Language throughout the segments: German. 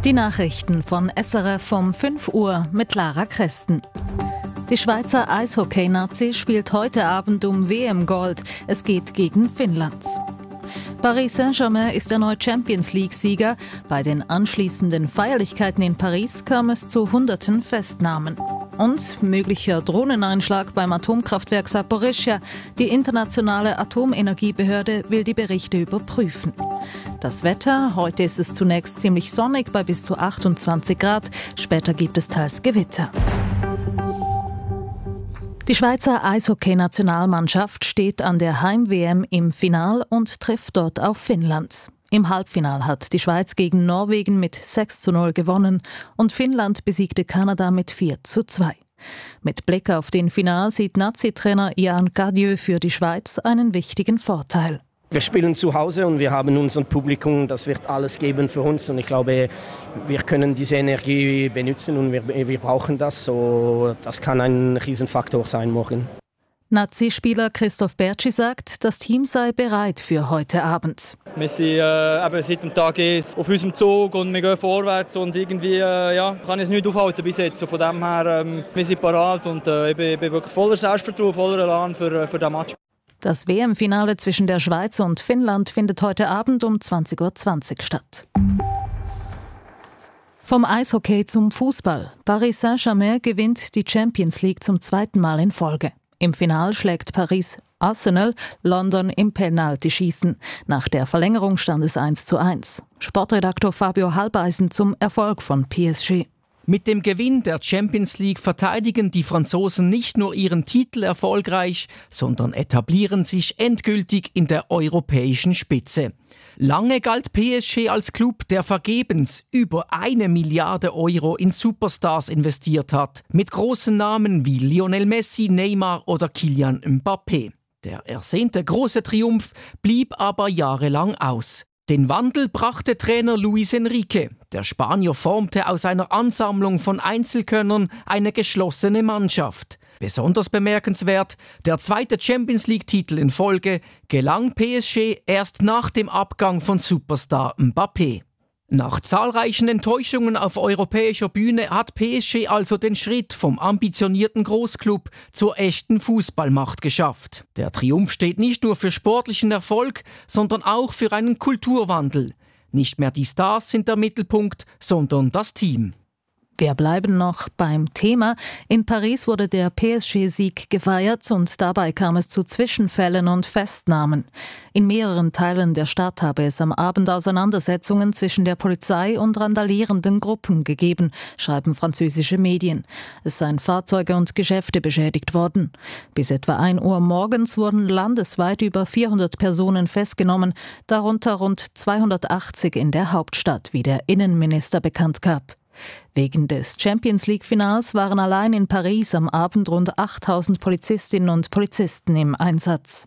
Die Nachrichten von SRF um 5 Uhr mit Lara Kresten. Die Schweizer Eishockey-Nazi spielt heute Abend um WM-Gold. Es geht gegen Finnland. Paris Saint-Germain ist erneut Champions-League-Sieger. Bei den anschließenden Feierlichkeiten in Paris kam es zu hunderten Festnahmen. Und möglicher Drohneneinschlag beim Atomkraftwerk Saporischschja. Die internationale Atomenergiebehörde will die Berichte überprüfen. Das Wetter: Heute ist es zunächst ziemlich sonnig bei bis zu 28 Grad. Später gibt es teils Gewitter. Die Schweizer Eishockey-Nationalmannschaft steht an der Heim-WM im Final und trifft dort auf Finnland. Im Halbfinal hat die Schweiz gegen Norwegen mit 6:0 gewonnen und Finnland besiegte Kanada mit 4:2. Mit Blick auf den Final sieht Nazi-Trainer Jan Cadieux für die Schweiz einen wichtigen Vorteil. Wir spielen zu Hause und wir haben unser Publikum, das wird alles geben für uns. Und ich glaube, wir können diese Energie benutzen und wir brauchen das. So, das kann ein Riesenfaktor sein morgen. Nazi-Spieler Christoph Bertschi sagt, das Team sei bereit für heute Abend. Wir sind seit dem Tag auf unserem Zug und wir gehen vorwärts und irgendwie kann ich es nicht aufhalten bis jetzt. Von dem her, wir sind bereit und ich bin wirklich voller Selbstvertrauen, voller Elan für diesen Match. Das WM-Finale zwischen der Schweiz und Finnland findet heute Abend um 20:20 Uhr statt. Vom Eishockey zum Fußball. Paris Saint-Germain gewinnt die Champions League zum zweiten Mal in Folge. Im Final schlägt Paris Arsenal London im Penaltyschießen. Nach der Verlängerung stand es 1:1. Sportredaktor Fabio Halbeisen zum Erfolg von PSG. Mit dem Gewinn der Champions League verteidigen die Franzosen nicht nur ihren Titel erfolgreich, sondern etablieren sich endgültig in der europäischen Spitze. Lange galt PSG als Club, der vergebens über 1 Milliarde Euro in Superstars investiert hat, mit großen Namen wie Lionel Messi, Neymar oder Kylian Mbappé. Der ersehnte große Triumph blieb aber jahrelang aus. Den Wandel brachte Trainer Luis Enrique. Der Spanier formte aus einer Ansammlung von Einzelkönnern eine geschlossene Mannschaft. Besonders bemerkenswert: der zweite Champions-League-Titel in Folge gelang PSG erst nach dem Abgang von Superstar Mbappé. Nach zahlreichen Enttäuschungen auf europäischer Bühne hat PSG also den Schritt vom ambitionierten Großklub zur echten Fußballmacht geschafft. Der Triumph steht nicht nur für sportlichen Erfolg, sondern auch für einen Kulturwandel. Nicht mehr die Stars sind der Mittelpunkt, sondern das Team. Wir bleiben noch beim Thema. In Paris wurde der PSG-Sieg gefeiert und dabei kam es zu Zwischenfällen und Festnahmen. In mehreren Teilen der Stadt habe es am Abend Auseinandersetzungen zwischen der Polizei und randalierenden Gruppen gegeben, schreiben französische Medien. Es seien Fahrzeuge und Geschäfte beschädigt worden. Bis etwa 1 Uhr morgens wurden landesweit über 400 Personen festgenommen, darunter rund 280 in der Hauptstadt, wie der Innenminister bekannt gab. Wegen des Champions-League-Finals waren allein in Paris am Abend rund 8000 Polizistinnen und Polizisten im Einsatz.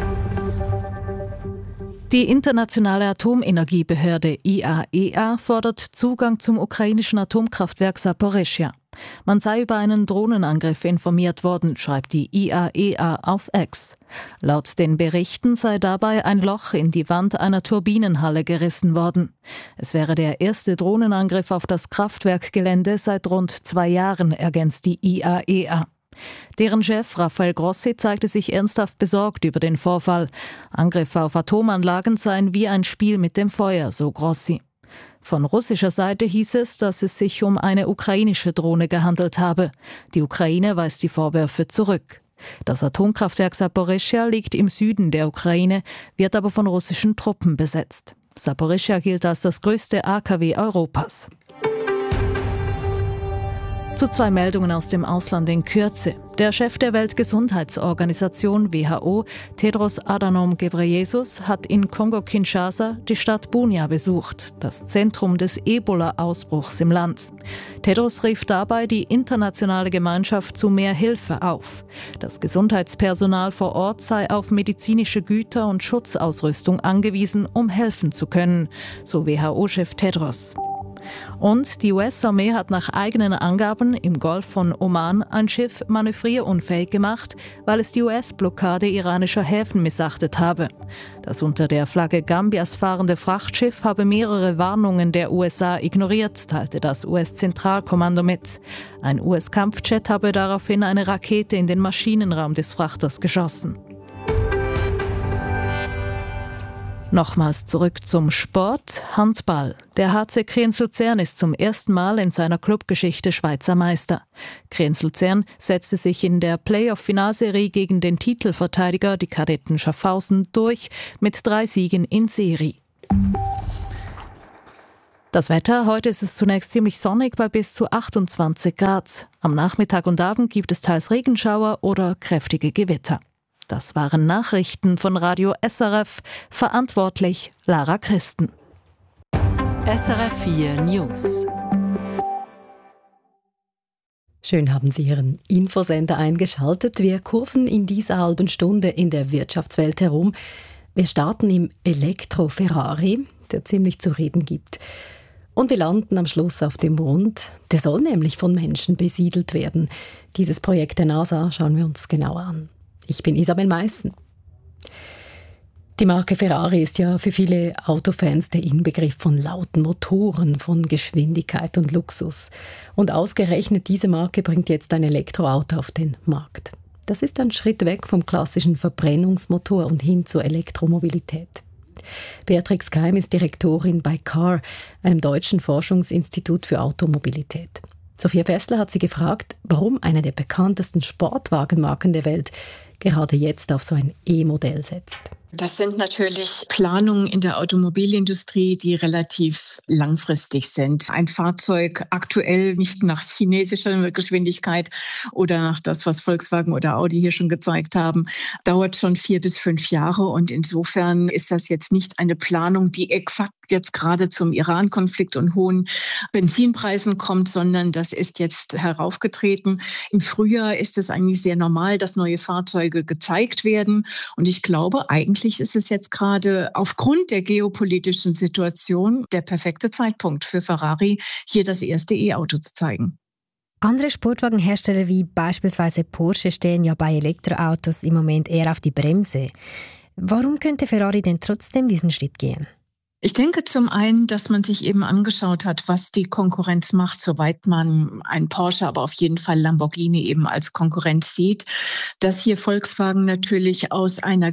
Die internationale Atomenergiebehörde IAEA fordert Zugang zum ukrainischen Atomkraftwerk Saporischschja. Man sei über einen Drohnenangriff informiert worden, schreibt die IAEA auf X. Laut den Berichten sei dabei ein Loch in die Wand einer Turbinenhalle gerissen worden. Es wäre der erste Drohnenangriff auf das Kraftwerkgelände seit rund 2 Jahren, ergänzt die IAEA. Deren Chef Rafael Grossi zeigte sich ernsthaft besorgt über den Vorfall. Angriffe auf Atomanlagen seien wie ein Spiel mit dem Feuer, so Grossi. Von russischer Seite hieß es, dass es sich um eine ukrainische Drohne gehandelt habe. Die Ukraine weist die Vorwürfe zurück. Das Atomkraftwerk Saporischschja liegt im Süden der Ukraine, wird aber von russischen Truppen besetzt. Saporischschja gilt als das größte AKW Europas. Zu 2 Meldungen aus dem Ausland in Kürze. Der Chef der Weltgesundheitsorganisation WHO, Tedros Adhanom Ghebreyesus, hat in Kongo-Kinshasa die Stadt Bunia besucht, das Zentrum des Ebola-Ausbruchs im Land. Tedros rief dabei die internationale Gemeinschaft zu mehr Hilfe auf. Das Gesundheitspersonal vor Ort sei auf medizinische Güter und Schutzausrüstung angewiesen, um helfen zu können, so WHO-Chef Tedros. Und die US-Armee hat nach eigenen Angaben im Golf von Oman ein Schiff manövrierunfähig gemacht, weil es die US-Blockade iranischer Häfen missachtet habe. Das unter der Flagge Gambias fahrende Frachtschiff habe mehrere Warnungen der USA ignoriert, teilte das US-Zentralkommando mit. Ein US-Kampfjet habe daraufhin eine Rakete in den Maschinenraum des Frachters geschossen. Nochmals zurück zum Sport. Handball. Der HC Kriens-Luzern ist zum ersten Mal in seiner Clubgeschichte Schweizer Meister. Kriens-Luzern setzte sich in der Playoff-Finalserie gegen den Titelverteidiger, die Kadetten Schaffhausen, durch mit 3 Siegen in Serie. Das Wetter: Heute ist es zunächst ziemlich sonnig bei bis zu 28 Grad. Am Nachmittag und Abend gibt es teils Regenschauer oder kräftige Gewitter. Das waren Nachrichten von Radio SRF. Verantwortlich Lara Christen. SRF 4 News. Schön haben Sie Ihren Infosender eingeschaltet. Wir kurven in dieser halben Stunde in der Wirtschaftswelt herum. Wir starten im Elektro-Ferrari, der ziemlich zu reden gibt. Und wir landen am Schluss auf dem Mond. Der soll nämlich von Menschen besiedelt werden. Dieses Projekt der NASA schauen wir uns genauer an. Ich bin Isabel Meissen. Die Marke Ferrari ist ja für viele Autofans der Inbegriff von lauten Motoren, von Geschwindigkeit und Luxus. Und ausgerechnet diese Marke bringt jetzt ein Elektroauto auf den Markt. Das ist ein Schritt weg vom klassischen Verbrennungsmotor und hin zur Elektromobilität. Beatrix Keim ist Direktorin bei CAR, einem deutschen Forschungsinstitut für Automobilität. Sophia Fessler hat sie gefragt, warum eine der bekanntesten Sportwagenmarken der Welt gerade jetzt auf so ein E-Modell setzt. Das sind natürlich Planungen in der Automobilindustrie, die relativ langfristig sind. Ein Fahrzeug aktuell nicht nach chinesischer Geschwindigkeit oder nach das, was Volkswagen oder Audi hier schon gezeigt haben, dauert schon 4 bis 5 Jahre. Und insofern ist das jetzt nicht eine Planung, die exakt jetzt gerade zum Iran-Konflikt und hohen Benzinpreisen kommt, sondern das ist jetzt heraufgetreten. Im Frühjahr ist es eigentlich sehr normal, dass neue Fahrzeuge gezeigt werden. Und ich glaube, eigentlich ist es jetzt gerade aufgrund der geopolitischen Situation der perfekte Zeitpunkt für Ferrari, hier das erste E-Auto zu zeigen. Andere Sportwagenhersteller wie beispielsweise Porsche stehen ja bei Elektroautos im Moment eher auf die Bremse. Warum könnte Ferrari denn trotzdem diesen Schritt gehen? Ich denke zum einen, dass man sich eben angeschaut hat, was die Konkurrenz macht, soweit man ein Porsche, aber auf jeden Fall Lamborghini eben als Konkurrenz sieht, dass hier Volkswagen natürlich aus einer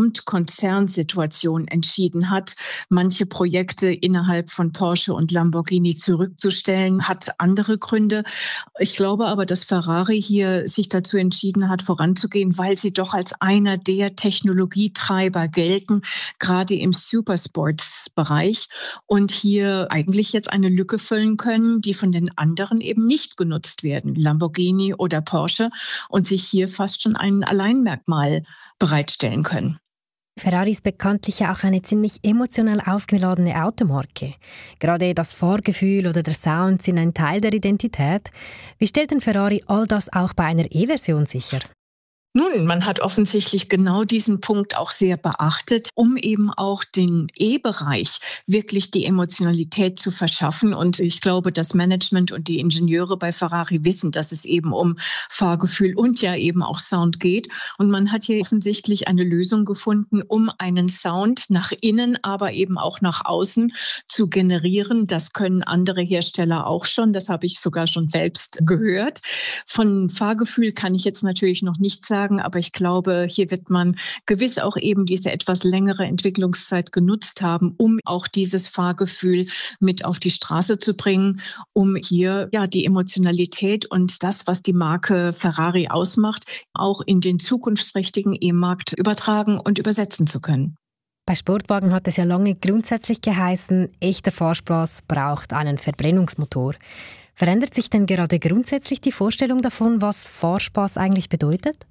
Gesamtkonzernsituation entschieden hat, manche Projekte innerhalb von Porsche und Lamborghini zurückzustellen, hat andere Gründe. Ich glaube aber, dass Ferrari hier sich dazu entschieden hat, voranzugehen, weil sie doch als einer der Technologietreiber gelten, gerade im Supersports-Bereich und hier eigentlich jetzt eine Lücke füllen können, die von den anderen eben nicht genutzt werden, Lamborghini oder Porsche, und sich hier fast schon ein Alleinmerkmal bereitstellen können. Ferrari ist bekanntlich ja auch eine ziemlich emotional aufgeladene Automarke. Gerade das Fahrgefühl oder der Sound sind ein Teil der Identität. Wie stellt denn Ferrari all das auch bei einer E-Version sicher? Nun, man hat offensichtlich genau diesen Punkt auch sehr beachtet, um eben auch den E-Bereich wirklich die Emotionalität zu verschaffen. Und ich glaube, das Management und die Ingenieure bei Ferrari wissen, dass es eben um Fahrgefühl und ja eben auch Sound geht. Und man hat hier offensichtlich eine Lösung gefunden, um einen Sound nach innen, aber eben auch nach außen zu generieren. Das können andere Hersteller auch schon. Das habe ich sogar schon selbst gehört. Von Fahrgefühl kann ich jetzt natürlich noch nichts sagen. Aber ich glaube, hier wird man gewiss auch eben diese etwas längere Entwicklungszeit genutzt haben, um auch dieses Fahrgefühl mit auf die Straße zu bringen, um hier ja die Emotionalität und das, was die Marke Ferrari ausmacht, auch in den zukunftsträchtigen E-Markt übertragen und übersetzen zu können. Bei Sportwagen hat es ja lange grundsätzlich geheißen, echter Fahrspaß braucht einen Verbrennungsmotor. Verändert sich denn gerade grundsätzlich die Vorstellung davon, was Fahrspaß eigentlich bedeutet?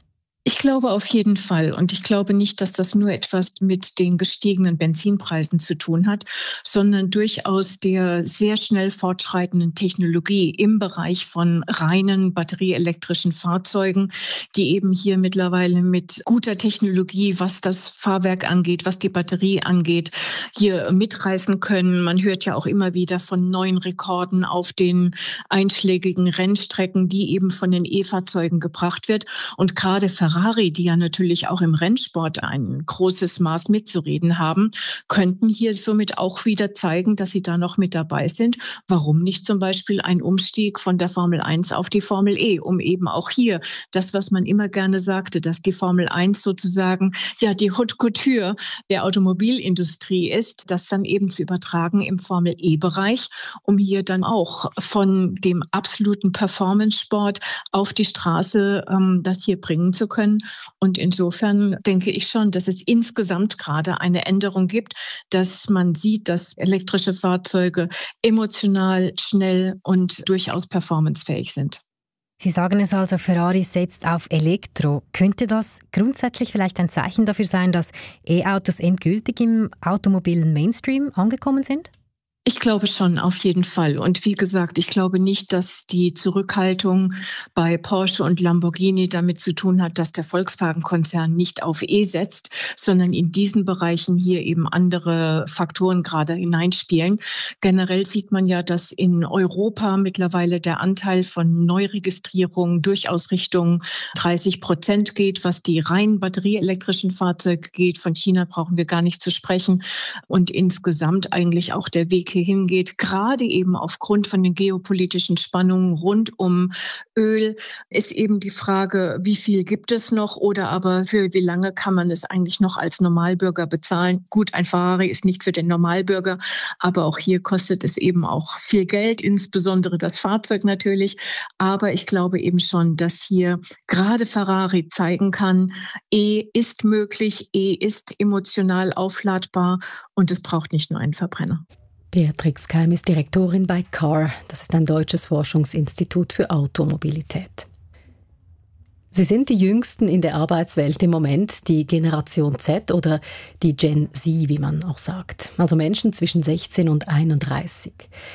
Ich glaube auf jeden Fall. Und ich glaube nicht, dass das nur etwas mit den gestiegenen Benzinpreisen zu tun hat, sondern durchaus der sehr schnell fortschreitenden Technologie im Bereich von reinen batterieelektrischen Fahrzeugen, die eben hier mittlerweile mit guter Technologie, was das Fahrwerk angeht, was die Batterie angeht, hier mitreißen können. Man hört ja auch immer wieder von neuen Rekorden auf den einschlägigen Rennstrecken, die eben von den E-Fahrzeugen gebracht wird. Und gerade Ferrari, die ja natürlich auch im Rennsport ein großes Maß mitzureden haben, könnten hier somit auch wieder zeigen, dass sie da noch mit dabei sind. Warum nicht zum Beispiel ein Umstieg von der Formel 1 auf die Formel E, um eben auch hier das, was man immer gerne sagte, dass die Formel 1 sozusagen ja die Haute Couture der Automobilindustrie ist, das dann eben zu übertragen im Formel E-Bereich, um hier dann auch von dem absoluten Performance-Sport auf die Straße das hier bringen zu können. Und insofern denke ich schon, dass es insgesamt gerade eine Änderung gibt, dass man sieht, dass elektrische Fahrzeuge emotional, schnell und durchaus performancefähig sind. Sie sagen es also, Ferrari setzt auf Elektro. Könnte das grundsätzlich vielleicht ein Zeichen dafür sein, dass E-Autos endgültig im automobilen Mainstream angekommen sind? Ich glaube schon, auf jeden Fall. Und wie gesagt, ich glaube nicht, dass die Zurückhaltung bei Porsche und Lamborghini damit zu tun hat, dass der Volkswagen-Konzern nicht auf E setzt, sondern in diesen Bereichen hier eben andere Faktoren gerade hineinspielen. Generell sieht man ja, dass in Europa mittlerweile der Anteil von Neuregistrierungen durchaus Richtung 30% geht, was die rein batterieelektrischen Fahrzeuge geht. Von China brauchen wir gar nicht zu sprechen. Und insgesamt eigentlich auch der Weg hingeht, gerade eben aufgrund von den geopolitischen Spannungen rund um Öl, ist eben die Frage, wie viel gibt es noch oder aber für wie lange kann man es eigentlich noch als Normalbürger bezahlen? Gut, ein Ferrari ist nicht für den Normalbürger, aber auch hier kostet es eben auch viel Geld, insbesondere das Fahrzeug natürlich. Aber ich glaube eben schon, dass hier gerade Ferrari zeigen kann, E ist möglich, E ist emotional aufladbar und es braucht nicht nur einen Verbrenner. Beatrix Keim ist Direktorin bei CAR. Das ist ein deutsches Forschungsinstitut für Automobilität. Sie sind die Jüngsten in der Arbeitswelt im Moment, die Generation Z oder die Gen Z, wie man auch sagt. Also Menschen zwischen 16 und 31.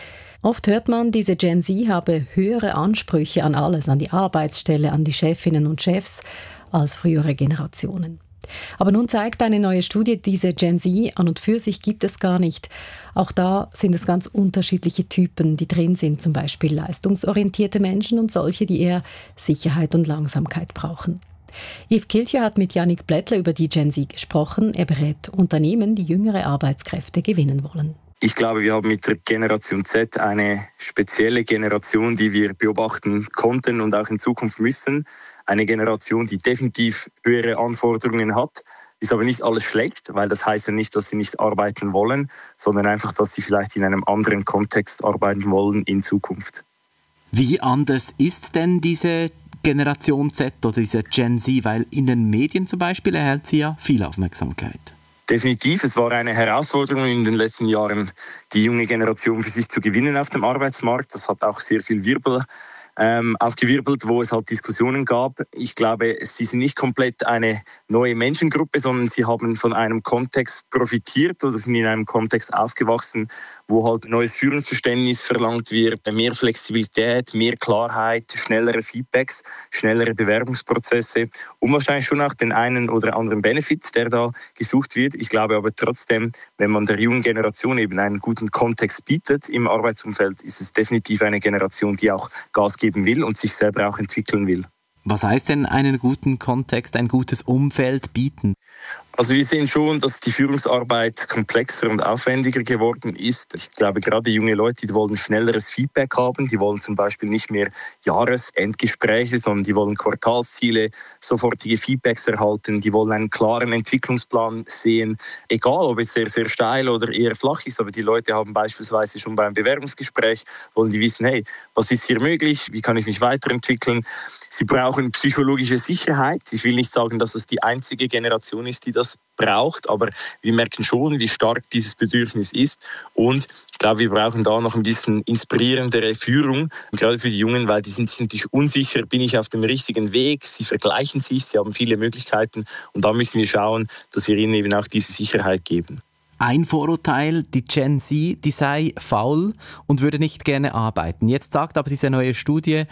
Oft hört man, diese Gen Z habe höhere Ansprüche an alles, an die Arbeitsstelle, an die Chefinnen und Chefs als frühere Generationen. Aber nun zeigt eine neue Studie, diese Gen Z an und für sich gibt es gar nicht. Auch da sind es ganz unterschiedliche Typen, die drin sind, zum Beispiel leistungsorientierte Menschen und solche, die eher Sicherheit und Langsamkeit brauchen. Yves Kilcher hat mit Yannick Blättler über die Gen Z gesprochen. Er berät Unternehmen, die jüngere Arbeitskräfte gewinnen wollen. Ich glaube, wir haben mit der Generation Z eine spezielle Generation, die wir beobachten konnten und auch in Zukunft müssen. Eine Generation, die definitiv höhere Anforderungen hat. Ist aber nicht alles schlecht, weil das heißt ja nicht, dass sie nicht arbeiten wollen, sondern einfach, dass sie vielleicht in einem anderen Kontext arbeiten wollen in Zukunft. Wie anders ist denn diese Generation Z oder diese Gen Z? Weil in den Medien zum Beispiel erhält sie ja viel Aufmerksamkeit. Definitiv, es war eine Herausforderung in den letzten Jahren, die junge Generation für sich zu gewinnen auf dem Arbeitsmarkt. Das hat auch sehr viel Wirbel aufgewirbelt, wo es halt Diskussionen gab. Ich glaube, sie sind nicht komplett eine neue Menschengruppe, sondern sie haben von einem Kontext profitiert oder sind in einem Kontext aufgewachsen, wo halt neues Führungsverständnis verlangt wird, mehr Flexibilität, mehr Klarheit, schnellere Feedbacks, schnellere Bewerbungsprozesse und wahrscheinlich schon auch den einen oder anderen Benefit, der da gesucht wird. Ich glaube aber trotzdem, wenn man der jungen Generation eben einen guten Kontext bietet im Arbeitsumfeld, ist es definitiv eine Generation, die auch Gas geben will und sich selber auch entwickeln will. Was heißt denn einen guten Kontext, ein gutes Umfeld bieten? Also wir sehen schon, dass die Führungsarbeit komplexer und aufwendiger geworden ist. Ich glaube, gerade junge Leute, die wollen schnelleres Feedback haben. Die wollen zum Beispiel nicht mehr Jahresendgespräche, sondern die wollen Quartalsziele, sofortige Feedbacks erhalten. Die wollen einen klaren Entwicklungsplan sehen. Egal, ob es sehr, sehr steil oder eher flach ist, aber die Leute haben beispielsweise schon beim Bewerbungsgespräch, wollen die wissen, hey, was ist hier möglich? Wie kann ich mich weiterentwickeln? Sie brauchen psychologische Sicherheit. Ich will nicht sagen, dass es die einzige Generation ist, die das das braucht, aber wir merken schon, wie stark dieses Bedürfnis ist und ich glaube, wir brauchen da noch ein bisschen inspirierendere Führung, gerade für die Jungen, weil die sind sich natürlich unsicher, bin ich auf dem richtigen Weg, sie vergleichen sich, sie haben viele Möglichkeiten und da müssen wir schauen, dass wir ihnen eben auch diese Sicherheit geben. Ein Vorurteil, die Gen Z, die sei faul und würde nicht gerne arbeiten. Jetzt sagt aber diese neue Studie,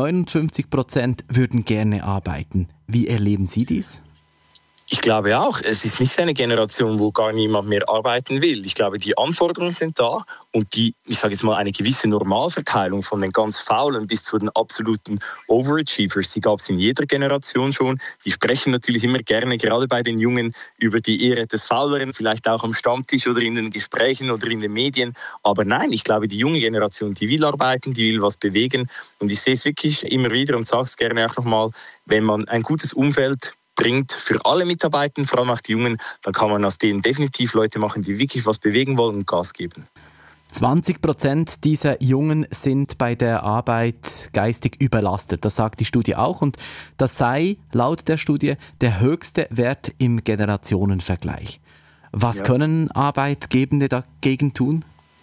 59% würden gerne arbeiten. Wie erleben Sie dies? Ich glaube auch, es ist nicht eine Generation, wo gar niemand mehr arbeiten will. Ich glaube, die Anforderungen sind da und ich sage jetzt mal, eine gewisse Normalverteilung von den ganz Faulen bis zu den absoluten Overachievers, die gab es in jeder Generation schon. Wir sprechen natürlich immer gerne, gerade bei den Jungen, über die Ehre des Fauleren, vielleicht auch am Stammtisch oder in den Gesprächen oder in den Medien. Aber nein, ich glaube, die junge Generation, die will arbeiten, die will was bewegen. Und ich sehe es wirklich immer wieder und sage es gerne auch nochmal, wenn man ein gutes Umfeld bringt für alle Mitarbeiter, vor allem auch die Jungen, dann kann man aus denen definitiv Leute machen, die wirklich was bewegen wollen und Gas geben. 20% dieser Jungen sind bei der Arbeit geistig überlastet. Das sagt die Studie auch und das sei laut der Studie der höchste Wert im Generationenvergleich. Was können Arbeitgebende dagegen tun?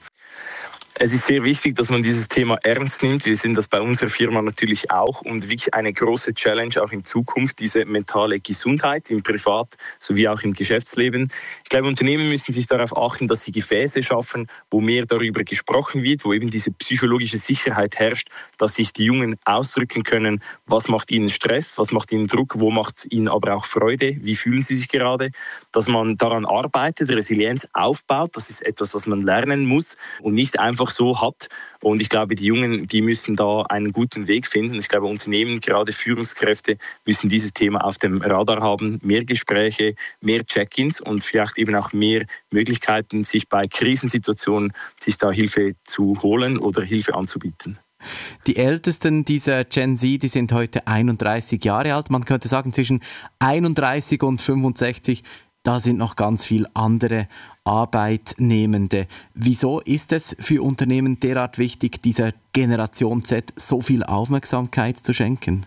Es ist sehr wichtig, dass man dieses Thema ernst nimmt. Wir sind das bei unserer Firma natürlich auch und wirklich eine große Challenge auch in Zukunft, diese mentale Gesundheit im Privat- sowie auch im Geschäftsleben. Ich glaube, Unternehmen müssen sich darauf achten, dass sie Gefäße schaffen, wo mehr darüber gesprochen wird, wo eben diese psychologische Sicherheit herrscht, dass sich die Jungen ausdrücken können, was macht ihnen Stress, was macht ihnen Druck, wo macht es ihnen aber auch Freude, wie fühlen sie sich gerade, dass man daran arbeitet, Resilienz aufbaut, das ist etwas, was man lernen muss und nicht einfach so hat. Und ich glaube, die Jungen, die müssen da einen guten Weg finden. Ich glaube, Unternehmen, gerade Führungskräfte, müssen dieses Thema auf dem Radar haben. Mehr Gespräche, mehr Check-ins und vielleicht eben auch mehr Möglichkeiten, sich bei Krisensituationen sich da Hilfe zu holen oder Hilfe anzubieten. Die Ältesten dieser Gen Z, die sind heute 31 Jahre alt. Man könnte sagen, zwischen 31 und 65 da sind noch ganz viele andere Arbeitnehmende. Wieso ist es für Unternehmen derart wichtig, dieser Generation Z so viel Aufmerksamkeit zu schenken?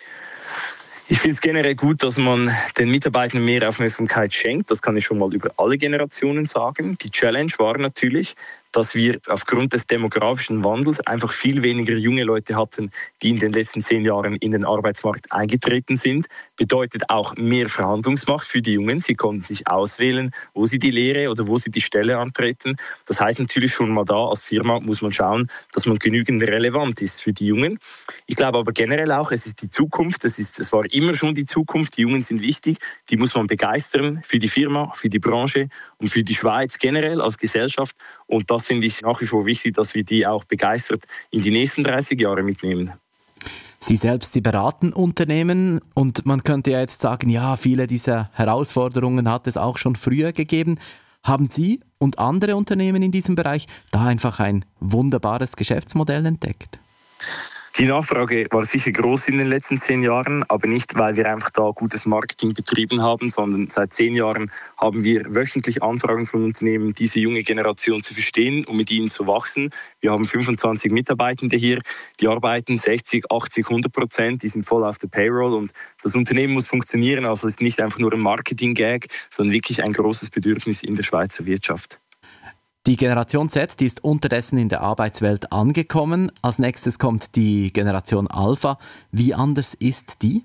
Ich finde es generell gut, dass man den Mitarbeitern mehr Aufmerksamkeit schenkt. Das kann ich schon mal über alle Generationen sagen. Die Challenge war natürlich, dass wir aufgrund des demografischen Wandels einfach viel weniger junge Leute hatten, die in den letzten 10 Jahren in den Arbeitsmarkt eingetreten sind. Bedeutet auch mehr Verhandlungsmacht für die Jungen. Sie konnten sich auswählen, wo sie die Lehre oder wo sie die Stelle antreten. Das heißt natürlich schon mal da, als Firma muss man schauen, dass man genügend relevant ist für die Jungen. Ich glaube aber generell auch, es ist die Zukunft. Es war immer schon die Zukunft. Die Jungen sind wichtig. Die muss man begeistern für die Firma, für die Branche und für die Schweiz generell als Gesellschaft. Und das finde ich nach wie vor wichtig, dass wir die auch begeistert in die nächsten 30 Jahre mitnehmen. Sie selbst, Sie beraten Unternehmen und man könnte ja jetzt sagen, ja, viele dieser Herausforderungen hat es auch schon früher gegeben. Haben Sie und andere Unternehmen in diesem Bereich da einfach ein wunderbares Geschäftsmodell entdeckt? Die Nachfrage war sicher groß in den letzten 10 Jahren, aber nicht, weil wir einfach da gutes Marketing betrieben haben, sondern seit 10 Jahren haben wir wöchentlich Anfragen von Unternehmen, diese junge Generation zu verstehen und mit ihnen zu wachsen. Wir haben 25 Mitarbeitende hier, die arbeiten 60, 80, 100%, die sind voll auf der Payroll und das Unternehmen muss funktionieren. Also es ist nicht einfach nur ein Marketing-Gag, sondern wirklich ein großes Bedürfnis in der Schweizer Wirtschaft. Die Generation Z, die ist unterdessen in der Arbeitswelt angekommen. Als nächstes kommt die Generation Alpha. Wie anders ist die?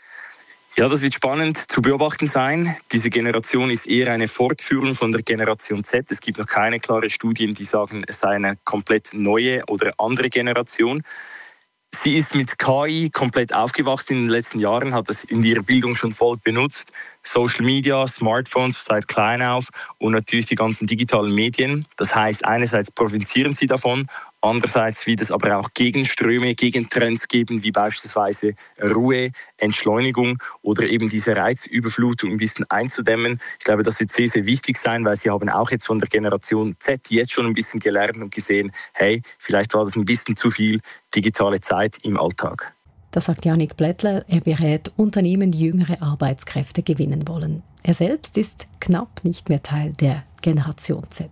Ja, das wird spannend zu beobachten sein. Diese Generation ist eher eine Fortführung von der Generation Z. Es gibt noch keine klaren Studien, die sagen, es sei eine komplett neue oder andere Generation. Sie ist mit KI komplett aufgewachsen in den letzten Jahren, hat es in ihrer Bildung schon voll benutzt. Social Media, Smartphones seit klein auf und natürlich die ganzen digitalen Medien. Das heißt, einerseits profitieren sie davon, andererseits wird es aber auch Gegenströme, Gegentrends geben, wie beispielsweise Ruhe, Entschleunigung oder eben diese Reizüberflutung ein bisschen einzudämmen. Ich glaube, das wird sehr, sehr wichtig sein, weil sie haben auch jetzt von der Generation Z jetzt schon ein bisschen gelernt und gesehen, hey, vielleicht war das ein bisschen zu viel digitale Zeit im Alltag. Das sagt Janik Blättler. Er berät Unternehmen, die jüngere Arbeitskräfte gewinnen wollen. Er selbst ist knapp nicht mehr Teil der Generation Z.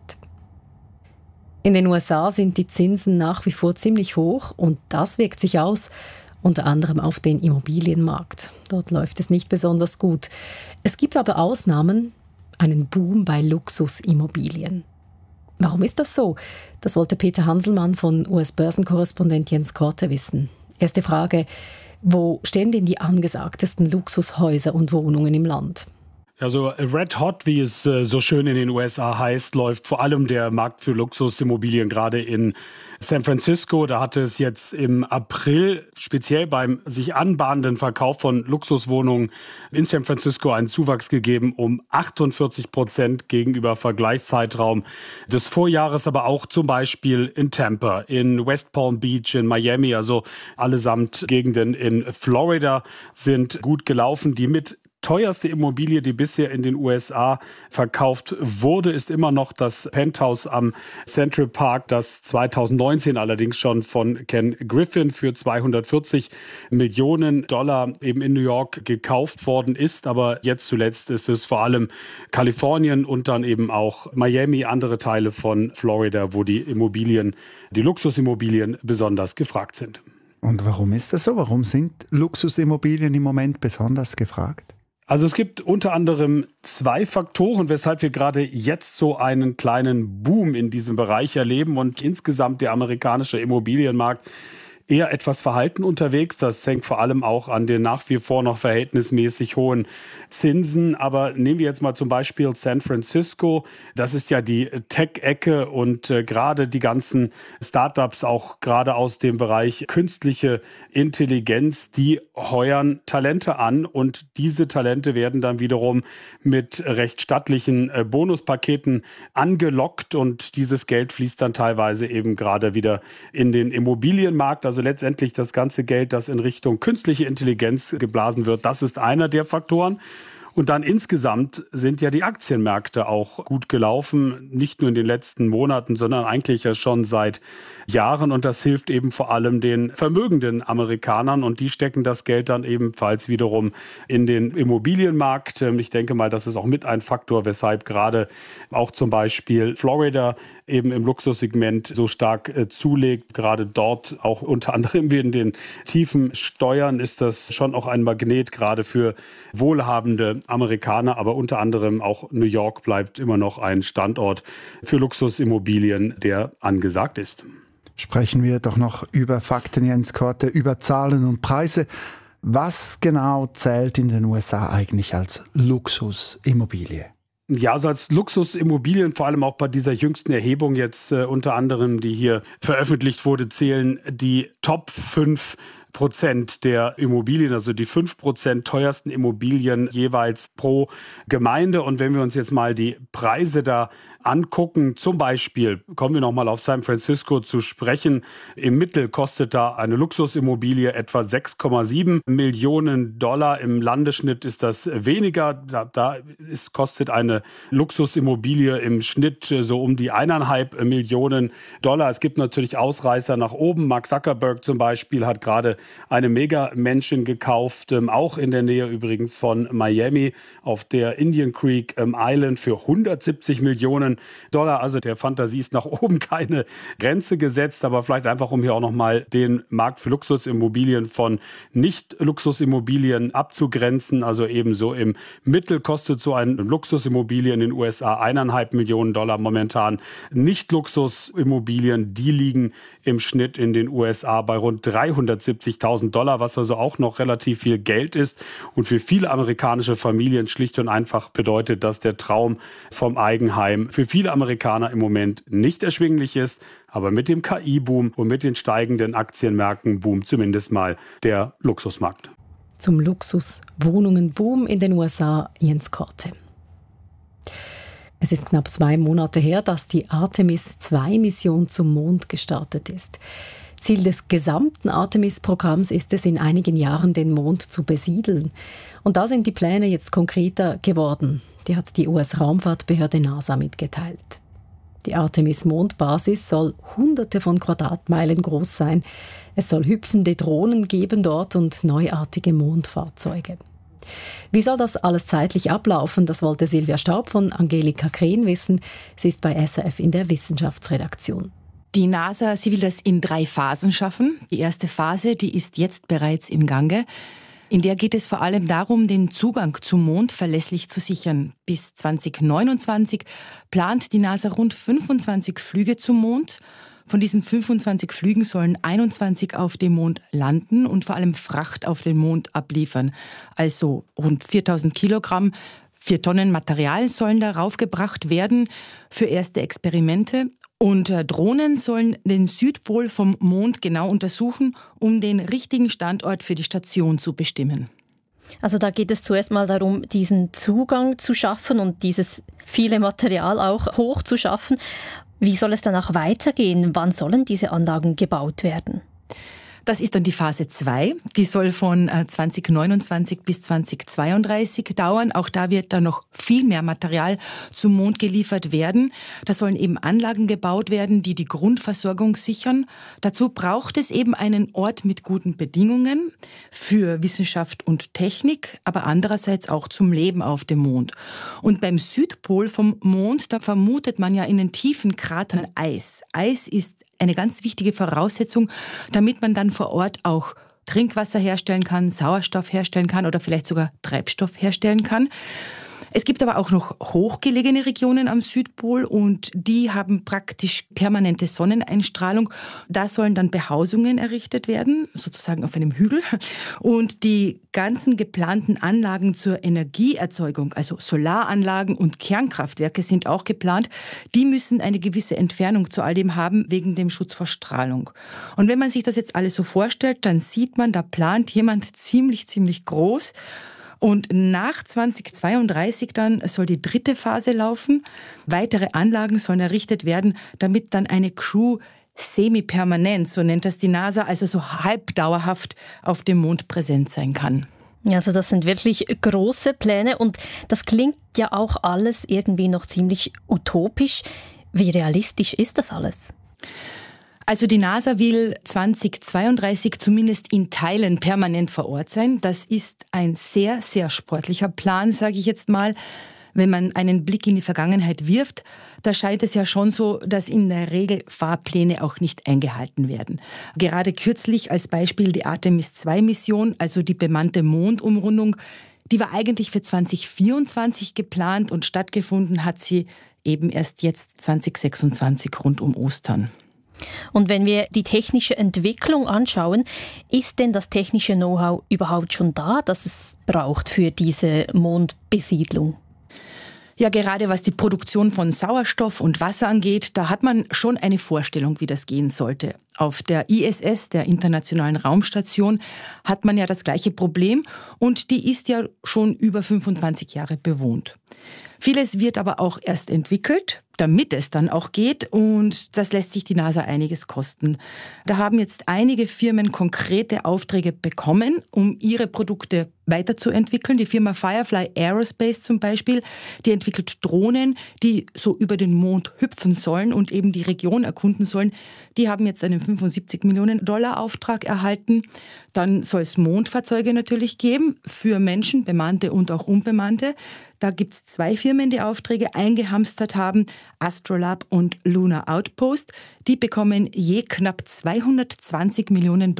In den USA sind die Zinsen nach wie vor ziemlich hoch und das wirkt sich aus unter anderem auf den Immobilienmarkt. Dort läuft es nicht besonders gut. Es gibt aber Ausnahmen, einen Boom bei Luxusimmobilien. Warum ist das so? Das wollte Peter Hanselmann von US-Börsenkorrespondent Jens Korte wissen. Erste Frage: Wo stehen denn die angesagtesten Luxushäuser und Wohnungen im Land? Also Red Hot, wie es so schön in den USA heißt, läuft vor allem der Markt für Luxusimmobilien gerade in San Francisco. Da hatte es jetzt im April speziell beim sich anbahnenden Verkauf von Luxuswohnungen in San Francisco einen Zuwachs gegeben um 48% gegenüber Vergleichszeitraum des Vorjahres, aber auch zum Beispiel in Tampa, in West Palm Beach, in Miami, also allesamt Gegenden in Florida sind gut gelaufen. Die mit teuerste Immobilie, die bisher in den USA verkauft wurde, ist immer noch das Penthouse am Central Park, das 2019 allerdings schon von Ken Griffin für $240 Millionen eben in New York gekauft worden ist. Aber jetzt zuletzt ist es vor allem Kalifornien und dann eben auch Miami, andere Teile von Florida, wo die Luxusimmobilien besonders gefragt sind. Und warum ist das so? Warum sind Luxusimmobilien im Moment besonders gefragt? Also es gibt unter anderem 2 Faktoren, weshalb wir gerade jetzt so einen kleinen Boom in diesem Bereich erleben und insgesamt der amerikanische Immobilienmarkt eher etwas verhalten unterwegs. Das hängt vor allem auch an den nach wie vor noch verhältnismäßig hohen Zinsen. Aber nehmen wir jetzt mal zum Beispiel San Francisco. Das ist ja die Tech-Ecke und gerade die ganzen Startups, auch gerade aus dem Bereich künstliche Intelligenz, die heuern Talente an und diese Talente werden dann wiederum mit recht stattlichen Bonuspaketen angelockt und dieses Geld fließt dann teilweise eben gerade wieder in den Immobilienmarkt. Also letztendlich das ganze Geld, das in Richtung künstliche Intelligenz geblasen wird, das ist einer der Faktoren. Und dann insgesamt sind ja die Aktienmärkte auch gut gelaufen, nicht nur in den letzten Monaten, sondern eigentlich ja schon seit Jahren. Und das hilft eben vor allem den vermögenden Amerikanern und die stecken das Geld dann ebenfalls wiederum in den Immobilienmarkt. Ich denke mal, das ist auch mit ein Faktor, weshalb gerade auch zum Beispiel Florida eben im Luxussegment so stark zulegt. Gerade dort auch unter anderem wegen den tiefen Steuern ist das schon auch ein Magnet gerade für wohlhabende Amerikaner, aber unter anderem auch New York bleibt immer noch ein Standort für Luxusimmobilien, der angesagt ist. Sprechen wir doch noch über Fakten, Jens Korte, über Zahlen und Preise. Was genau zählt in den USA eigentlich als Luxusimmobilie? Ja, also als Luxusimmobilien, vor allem auch bei dieser jüngsten Erhebung jetzt unter anderem, die hier veröffentlicht wurde, zählen die Top 5% der Immobilien, also die 5% teuersten Immobilien jeweils pro Gemeinde. Und wenn wir uns jetzt mal die Preise da angucken, zum Beispiel, kommen wir nochmal auf San Francisco zu sprechen, im Mittel kostet da eine Luxusimmobilie etwa $6,7 Millionen. Im Landesschnitt ist das weniger. Kostet eine Luxusimmobilie im Schnitt so um die 1,5 Millionen Dollar. Es gibt natürlich Ausreißer nach oben. Mark Zuckerberg zum Beispiel hat gerade eine Mega-Mansion gekauft, auch in der Nähe übrigens von Miami, auf der Indian Creek Island für $170 Millionen. Also der Fantasie ist nach oben keine Grenze gesetzt, aber vielleicht einfach, um hier auch nochmal den Markt für Luxusimmobilien von Nicht-Luxusimmobilien abzugrenzen. Also ebenso im Mittel kostet so ein Luxusimmobilie in den USA $1,5 Millionen momentan. Nicht-Luxusimmobilien, die liegen im Schnitt in den USA bei rund $370.000, was also auch noch relativ viel Geld ist und für viele amerikanische Familien schlicht und einfach bedeutet, dass der Traum vom Eigenheim für viele Amerikaner im Moment nicht erschwinglich ist. Aber mit dem KI-Boom und mit den steigenden Aktienmärkten boomt zumindest mal der Luxusmarkt. Zum Luxuswohnungen-Boom in den USA, Jens Korte. Es ist knapp 2 Monate her, dass die Artemis-II-Mission zum Mond gestartet ist. Ziel des gesamten Artemis-Programms ist es, in einigen Jahren den Mond zu besiedeln. Und da sind die Pläne jetzt konkreter geworden. Die hat die US-Raumfahrtbehörde NASA mitgeteilt. Die Artemis-Mondbasis soll Hunderte von Quadratmeilen groß sein. Es soll hüpfende Drohnen geben dort und neuartige Mondfahrzeuge. Wie soll das alles zeitlich ablaufen? Das wollte Silvia Staub von Angelika Krehn wissen. Sie ist bei SRF in der Wissenschaftsredaktion. Die NASA, sie will das in 3 Phasen schaffen. Die erste Phase, die ist jetzt bereits im Gange. In der geht es vor allem darum, den Zugang zum Mond verlässlich zu sichern. Bis 2029 plant die NASA rund 25 Flüge zum Mond. Von diesen 25 Flügen sollen 21 auf dem Mond landen und vor allem Fracht auf den Mond abliefern. Also rund 4000 Kilogramm, 4 Tonnen Material sollen darauf gebracht werden für erste Experimente. Und Drohnen sollen den Südpol vom Mond genau untersuchen, um den richtigen Standort für die Station zu bestimmen. Also da geht es zuerst mal darum, diesen Zugang zu schaffen und dieses viele Material auch hoch zu schaffen. Wie soll es dann auch weitergehen? Wann sollen diese Anlagen gebaut werden? Das ist dann die Phase 2. Die soll von 2029 bis 2032 dauern. Auch da wird dann noch viel mehr Material zum Mond geliefert werden. Da sollen eben Anlagen gebaut werden, die die Grundversorgung sichern. Dazu braucht es eben einen Ort mit guten Bedingungen für Wissenschaft und Technik, aber andererseits auch zum Leben auf dem Mond. Und beim Südpol vom Mond, da vermutet man ja in den tiefen Kratern Eis. Eis ist eine ganz wichtige Voraussetzung, damit man dann vor Ort auch Trinkwasser herstellen kann, Sauerstoff herstellen kann oder vielleicht sogar Treibstoff herstellen kann. Es gibt aber auch noch hochgelegene Regionen am Südpol und die haben praktisch permanente Sonneneinstrahlung. Da sollen dann Behausungen errichtet werden, sozusagen auf einem Hügel. Und die ganzen geplanten Anlagen zur Energieerzeugung, also Solaranlagen und Kernkraftwerke sind auch geplant. Die müssen eine gewisse Entfernung zu all dem haben, wegen dem Schutz vor Strahlung. Und wenn man sich das jetzt alles so vorstellt, dann sieht man, da plant jemand ziemlich groß. Und nach 2032 dann soll die 3. Phase laufen. Weitere Anlagen sollen errichtet werden, damit dann eine Crew semi-permanent, so nennt das die NASA, also so halbdauerhaft auf dem Mond präsent sein kann. Also das sind wirklich große Pläne und das klingt ja auch alles irgendwie noch ziemlich utopisch. Wie realistisch ist das alles? Also die NASA will 2032 zumindest in Teilen permanent vor Ort sein. Das ist ein sehr sportlicher Plan, sage ich jetzt mal. Wenn man einen Blick in die Vergangenheit wirft, da scheint es ja schon so, dass in der Regel Fahrpläne auch nicht eingehalten werden. Gerade kürzlich als Beispiel die Artemis-2-Mission, also die bemannte Mondumrundung, die war eigentlich für 2024 geplant und stattgefunden hat sie eben erst jetzt 2026 rund um Ostern. Und wenn wir die technische Entwicklung anschauen, ist denn das technische Know-how überhaupt schon da, das es braucht für diese Mondbesiedlung? Ja, gerade was die Produktion von Sauerstoff und Wasser angeht, da hat man schon eine Vorstellung, wie das gehen sollte. Auf der ISS, der Internationalen Raumstation, hat man ja das gleiche Problem und die ist ja schon über 25 Jahre bewohnt. Vieles wird aber auch erst entwickelt, damit es dann auch geht und das lässt sich die NASA einiges kosten. Da haben jetzt einige Firmen konkrete Aufträge bekommen, um ihre Produkte weiterzuentwickeln. Die Firma Firefly Aerospace zum Beispiel, die entwickelt Drohnen, die so über den Mond hüpfen sollen und eben die Region erkunden sollen. Die haben jetzt einen $75 Millionen Auftrag erhalten. Dann soll es Mondfahrzeuge natürlich geben, für Menschen, bemannte und auch unbemannte. Da gibt es 2 Firmen, die Aufträge eingehamstert haben, Astrolab und Lunar Outpost. Die bekommen je knapp $220 Millionen.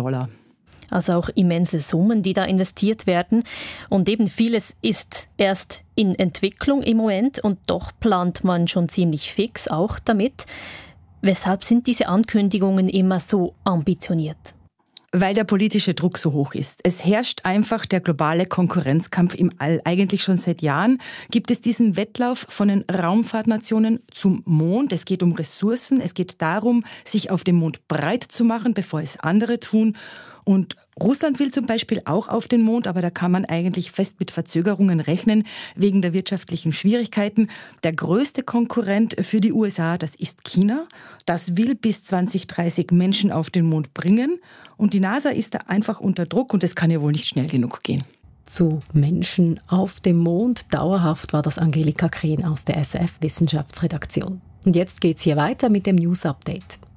Also auch immense Summen, die da investiert werden. Und eben vieles ist erst in Entwicklung im Moment und doch plant man schon ziemlich fix auch damit. Weshalb sind diese Ankündigungen immer so ambitioniert? Weil der politische Druck so hoch ist. Es herrscht einfach der globale Konkurrenzkampf im All. Eigentlich schon seit Jahren gibt es diesen Wettlauf von den Raumfahrtnationen zum Mond. Es geht um Ressourcen, es geht darum, sich auf dem Mond breit zu machen, bevor es andere tun. Und Russland will zum Beispiel auch auf den Mond, aber da kann man eigentlich fest mit Verzögerungen rechnen, wegen der wirtschaftlichen Schwierigkeiten. Der größte Konkurrent für die USA, das ist China. Das will bis 2030 Menschen auf den Mond bringen. Und die NASA ist da einfach unter Druck und es kann ja wohl nicht schnell genug gehen. Zu Menschen auf dem Mond dauerhaft war das Angelika Krehn aus der SF-Wissenschaftsredaktion. Und jetzt geht's hier weiter mit dem News Update.